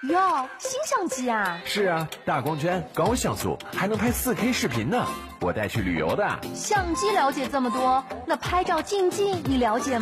哟，新相机啊？ 是啊，大光圈、高像素，还能拍 4K 视频呢。我带去旅游的。 相机了解这么多，那拍照静静你了解吗？